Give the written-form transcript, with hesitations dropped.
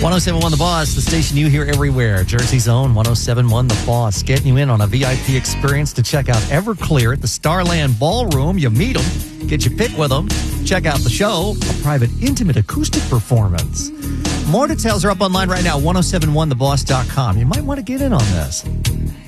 1071 The Boss, the station you hear everywhere. Jersey's own 1071 The Boss, getting you in on a VIP experience to check out Everclear at the Starland Ballroom. You meet them, get your pick with them, check out the show, a private, intimate acoustic performance. More details are up online right now, 1071theboss.com. You might want to get in on this.